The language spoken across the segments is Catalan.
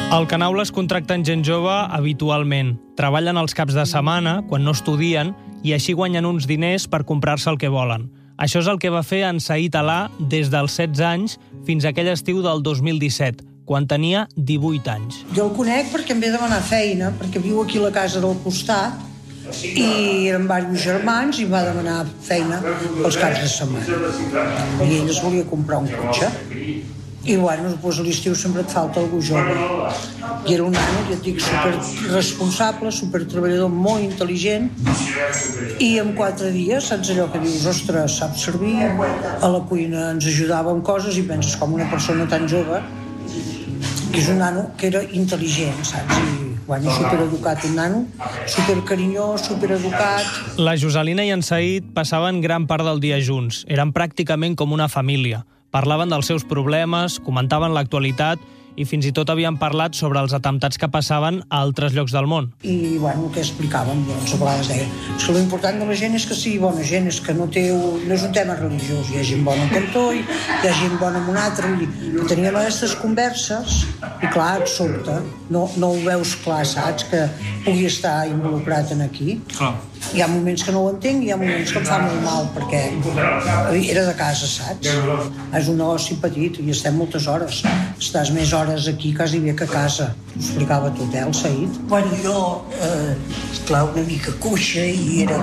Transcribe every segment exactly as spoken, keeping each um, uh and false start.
Al Canaules contracten gent jove habitualment. Treballen els caps de setmana, quan no estudien, i així guanyen uns diners per comprar-se el que volen. Això és el que va fer en Saïd Alà des dels setze anys fins a aquell estiu del dos mil disset, quan tenia divuit anys. Jo el conec perquè em ve demanar feina, perquè viu aquí a la casa del costat, i eren diversos germans i em va demanar feina pels caps de setmana. I ell es volia comprar un cotxe. I bueno, doncs a l'estiu sempre et falta algú jove. I era un nano, ja et dic, superresponsable, supertreballador, molt intel·ligent, i en quatre dies, saps allò que dius, ostres, sap servir, a la cuina ens ajudava amb coses i penses com una persona tan jove, que és un nano que era intel·ligent, saps? I bueno, supereducat, un nano, supercarinyós, supereducat. La Joselina i en Saïd passaven gran part del dia junts. Eren pràcticament com una família. Parlaven dels seus problemes, comentaven l'actualitat i fins i tot havien parlat sobre els atemptats que passaven a altres llocs del món. I, bueno, el que explicàvem, doncs, a vegades deia que l'important de la gent és que sigui bona gent, és que no, té, no és un tema religiós, hi ha gent bona en cantó, hi ha gent bona en un altre, i teníem aquestes converses, i clar, et sobta, no, no ho veus clar, saps, que pugui estar involucrat en aquí. Clar. Hi ha moments que no ho entenc i hi ha moments que em fa molt mal, perquè era de casa, saps? És un negoci petit i estem moltes hores. Estàs més hores aquí quasi bé que a casa. Ho explicava tot, eh, el Saïd? Bueno, jo, eh, esclar, una mica coixa i era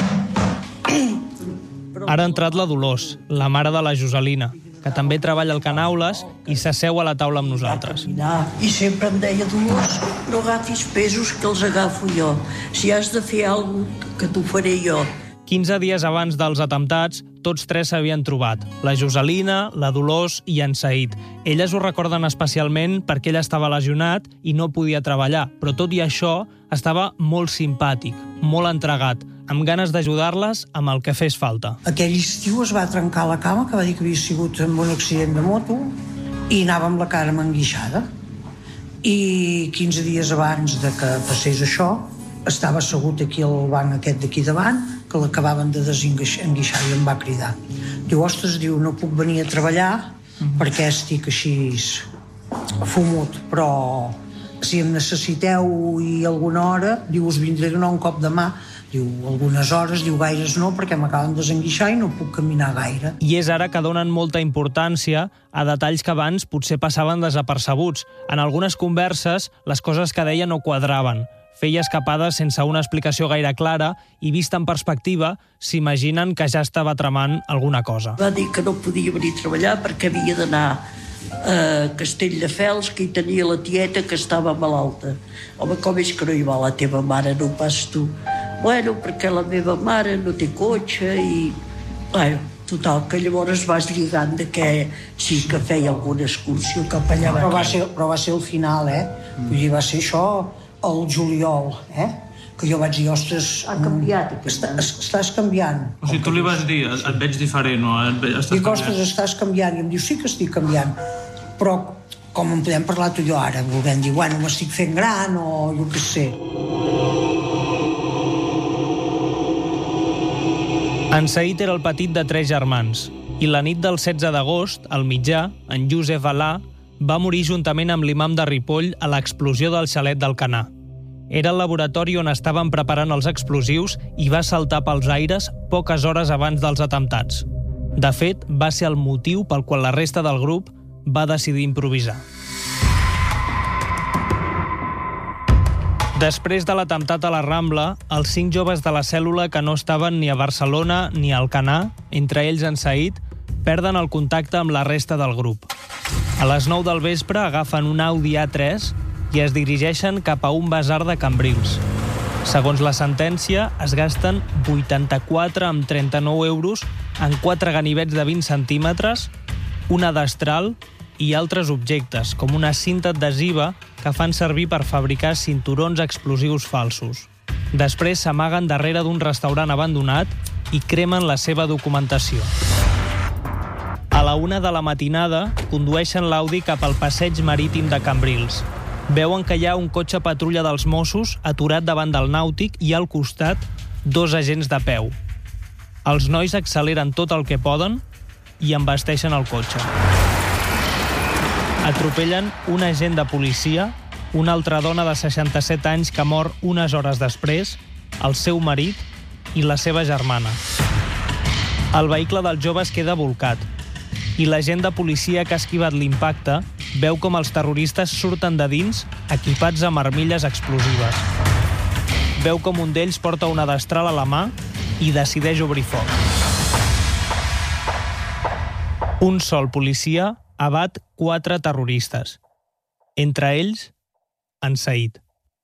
gran. Ara ha entrat la Dolors, la mare de la Joselina, que també treballa al Canaules i s'asseu a la taula amb nosaltres. I sempre em deia, Dolors, no agafis pesos que els agafo jo. Si has de fer alguna cosa, que t'ho faré jo. quinze dies abans dels atemptats, tots tres s'havien trobat. La Joselina, la Dolors i en Saïd. Elles ho recorden especialment perquè ell estava lesionat i no podia treballar, però tot i això estava molt simpàtic, molt entregat, amb ganes d'ajudar-les amb el que fes falta. Aquell estiu es va trencar la cama, que va dir que havia sigut amb un accident de moto, i anava amb la cara manguixada. I quinze dies abans de que passés això, estava assegut aquí al banc aquest d'aquí davant, que l'acabaven de desenguixar i em va cridar. Diu, ostres, diu, no puc venir a treballar perquè estic així fumut, però si em necessiteu i alguna hora, diu, us vindré a donar un cop de mà. Diu, algunes hores, diu, gaires no, perquè m'acaben de desenguixar i no puc caminar gaire. I és ara que donen molta importància a detalls que abans potser passaven desapercebuts. En algunes converses, les coses que deia no quadraven. Feia escapades sense una explicació gaire clara i, vista en perspectiva, s'imaginen que ja estava tramant alguna cosa. Va dir que no podia venir a treballar perquè havia d'anar a Castelldefels, que hi tenia la tieta que estava malalta. Home, com és que no hi va la teva mare, no pas tu? Bueno, perquè la meva mare no té cotxe i... Bueno, total, que llavors vas lligant de que sí que feia alguna excursió cap allà. Però va ser, però va ser el final, eh? Vull dir, va ser això al juliol, eh? Que jo vaig dir, ostres... Ha canviat, està, estàs canviant. O sigui, tu li vas dir, et veig diferent, o et ve, estàs Dic, ostres, estàs canviant. I em diu, sí que estic canviant. Però com en podem parlar tu i jo ara? Volem dir, bueno, m'estic fent gran o jo què sé. En Saïd era el petit de tres germans i la nit del setze d'agost, al mitjà, en Josep Alà va morir juntament amb l'imam de Ripoll a l'explosió del xalet d'Alcanar. Era el laboratori on estaven preparant els explosius i va saltar pels aires poques hores abans dels atemptats. De fet, va ser el motiu pel qual la resta del grup va decidir improvisar. Després de l'atemptat a la Rambla, els cinc joves de la cèl·lula que no estaven ni a Barcelona ni a Alcanar, entre ells en Saïd, perden el contacte amb la resta del grup. A les nou del vespre agafen un Audi A tres i es dirigeixen cap a un basar de Cambrils. Segons la sentència, es gasten vuitanta-quatre amb trenta-nou euros en quatre ganivets de vint centímetres, una destral i altres objectes, com una cinta adhesiva que fan servir per fabricar cinturons explosius falsos. Després s'amaguen darrere d'un restaurant abandonat i cremen la seva documentació. A la una de la matinada, condueixen l'Audi cap al passeig marítim de Cambrils. Veuen que hi ha un cotxe patrulla dels Mossos aturat davant del Nàutic i al costat dos agents de peu. Els nois acceleren tot el que poden i embasteixen el cotxe. Atropellen un agent de policia una altra dona de seixanta-set anys que mor unes hores després, el seu marit i la seva germana. El vehicle del jove es queda bolcat i l'agent de policia que ha esquivat l'impacte veu com els terroristes surten de dins equipats amb armilles explosives. Veu com un d'ells porta una destral a la mà i decideix obrir foc. Un sol policia abat quatre terroristes. Entre ells, en Said.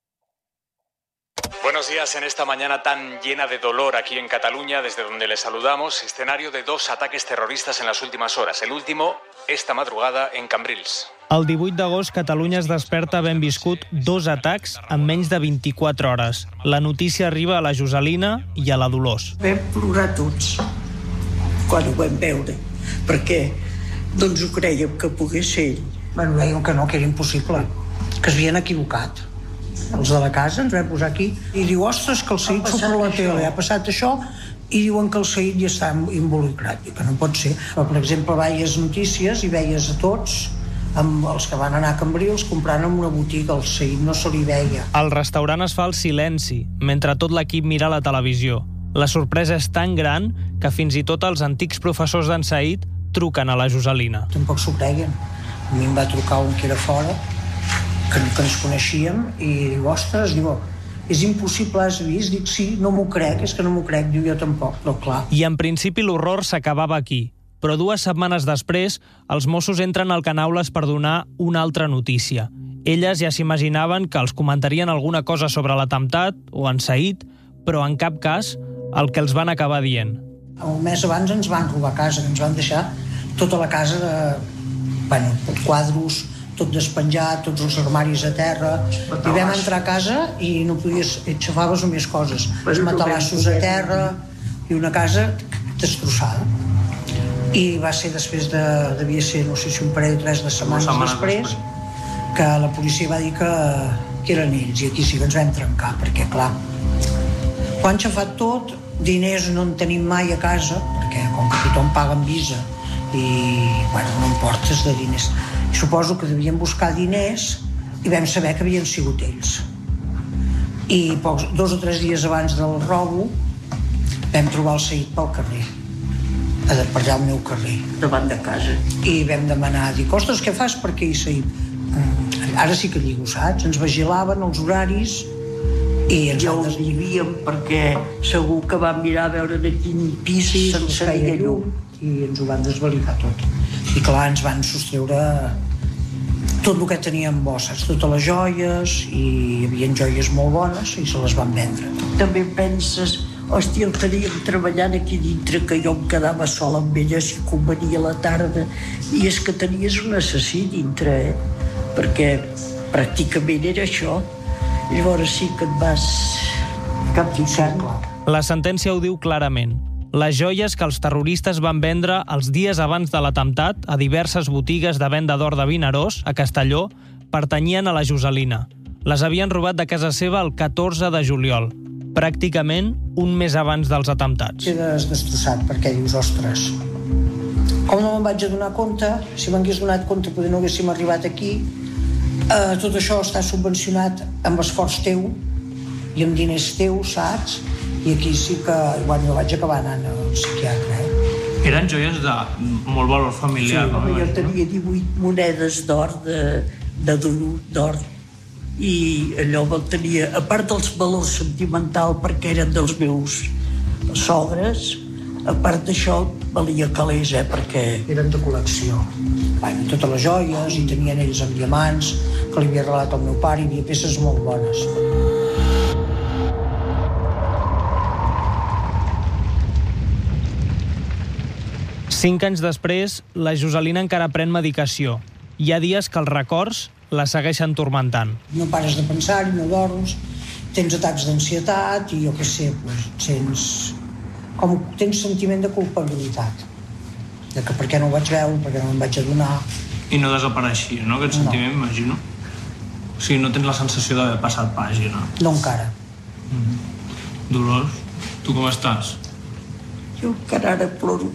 Buenos días en esta mañana tan llena de dolor aquí en Cataluña, desde donde les saludamos. Escenario de dos ataques terroristas en las últimas horas. El último, esta madrugada, en Cambrils. El divuit d'agost, Catalunya es desperta havent viscut dos atacs en menys de vint-i-quatre hores. La notícia arriba a la Joselina i a la Dolors. Vam plorar tots quan ho vam veure, perquè no ens ho crèiem que pogués ser ell. Bueno, deien que no, que era impossible, que es havien equivocat. Els de la casa ens vam posar aquí i diu, ostres, que el Said surt per la tele, ha passat això, i diuen que el Said ja està involucrat, i que no pot ser. Però, per exemple, veies notícies i veies a tots, amb els que van anar a Cambrils, comprant en una botiga, el Said no se li veia. Al restaurant es fa el silenci, mentre tot l'equip mira la televisió. La sorpresa és tan gran que fins i tot els antics professors d'en Said truquen a la Joselina. Tampoc s'ho creien. A mi em va trucar un que era fora, que, que ens coneixíem, i diu, ostres, diu, és impossible, has vist? Dic, sí, no m'ho crec, és que no m'ho crec, diu, jo tampoc, però clar. I en principi l'horror s'acabava aquí, però dues setmanes després els Mossos entren al Canaules per donar una altra notícia. Elles ja s'imaginaven que els comentarien alguna cosa sobre l'atemptat o en Said, però en cap cas el que els van acabar dient. Un mes abans ens van robar casa, ens van deixar tota la casa de, bueno, quadros, tot despenjat, tots els armaris a terra, i vam entrar a casa i no podies, aixafaves només coses, els matalassos a terra, i una casa destrossada. I va ser després de, devia ser, no sé si un parell o tres de setmanes després, que la policia va dir que, que eren ells, i aquí sí que ens vam trencar, perquè clar, quan s'ha fet tot, diners no en tenim mai a casa, perquè com que tothom paga amb Visa, i bueno, no em portes de diners. I suposo que devien buscar diners i vam saber que havien sigut ells. I pocs, dos o tres dies abans del robo vam trobar el Said pel carrer, per allà al meu carrer. Davant de casa. I vam demanar, dic, ostres, què fas per aquí, Said? Mm, ara sí que lligo, saps? Ens vigilaven els horaris i ens ja van ho vivíem perquè segur que vam mirar a veure de quin pis sí, se'ns feia llum. I ens ho van desvalicar tot. I clar, ens van sostreure tot el que teníem bo, saps? Totes les joies, i hi havia joies molt bones i se les van vendre. També penses, hòstia, el teníem treballant aquí dintre, que jo em quedava sola amb ella si convenia a la tarda, i és que tenies un assassí dintre, eh? Perquè pràcticament era això. Llavors sí que et vas capficant. La sentència ho diu clarament. Les joies que els terroristes van vendre els dies abans de l'atemptat a diverses botigues de venda d'or de Vinaròs, a Castelló, pertanyien a la Joselina. Les havien robat de casa seva el catorze de juliol, pràcticament un mes abans dels atemptats. Quedes destrossat perquè dius, ostres, com no me'n vaig adonar compte, si m'hagués donat compte potser no haguéssim arribat aquí, eh, tot això està subvencionat amb esforç teu i amb diners teus, saps? I aquí sí que, bueno, jo vaig acabar anant al psiquiatre, eh? Eren joies de molt valor familiar, Sí, no? jo tenia divuit monedes d'or, de, de d'or, i allò el tenia, a part dels valors sentimental, perquè eren dels meus sogres, a part d'això valia calés, eh, perquè Eren de col·lecció. Bueno, totes les joies, i tenien ells amb diamants, que li havia regalat el meu pare, hi havia peces molt bones. Cinc anys després, la Joselina encara pren medicació. Hi ha dies que els records la segueixen tormentant. No pares de pensar-hi, no dorms, tens atacs d'ansietat i jo què sé, doncs, tens, com tens sentiment de culpabilitat. De que per què no ho vaig veure, per què no em vaig adonar. I no desapareixia, no? Aquest No. sentiment, m'imagino. O sigui, no tens la sensació d'haver passat pàgina. No encara. Dolors, tu com estàs? jo encara ara ploro.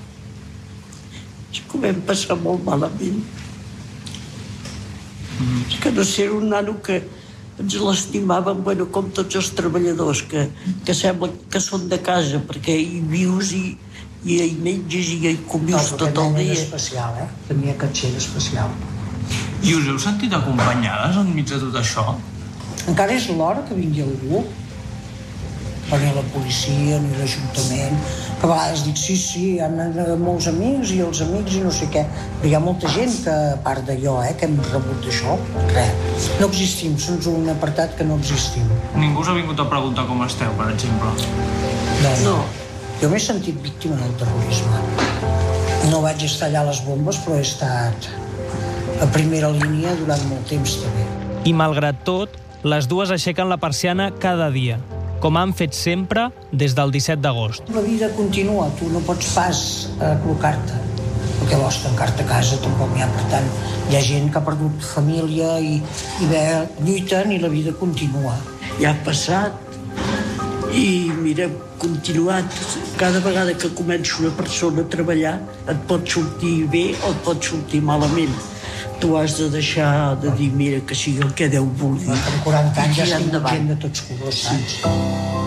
És que ho vam passar molt malament. que no sé, era un nano que ens l'estimàvem, bueno, com tots els treballadors, que, que sembla que són de casa, perquè hi vius i, i hi menges i hi convius no, tot el dia. Era especial, eh? Tenia aquest xer especial. I us heu sentit acompanyades enmig de tot això? Encara és l'hora que vingui algú, però ni la policia ni l'Ajuntament, que a vegades dic sí, sí, hi ha molts amics i els amics i no sé què, però hi ha molta gent que, a part d'allò, eh, que hem rebut d'això, res. No existim, som un apartat que no existim. Ningú us ha vingut a preguntar com esteu, per exemple? No, no. Jo m'he sentit víctima del terrorisme. No vaig estar allà a les bombes, però he estat a primera línia durant molt temps també. I malgrat tot, les dues aixequen la persiana cada dia, com han fet sempre des del disset d'agost. La vida continua, tu no pots pas eh, col·locar-te, perquè vols tancar-te a casa, tampoc n'hi ha, per tant, hi ha gent que ha perdut família i, i bé, lluiten i la vida continua. Ja ha passat i, mira, continuat. Cada vegada que comença una persona a treballar et pot sortir bé o et pot sortir malament. Tu has de deixar de dir, mira, que sigui el que Déu vulgui. Per quaranta anys ja estic gent de tots colors, saps?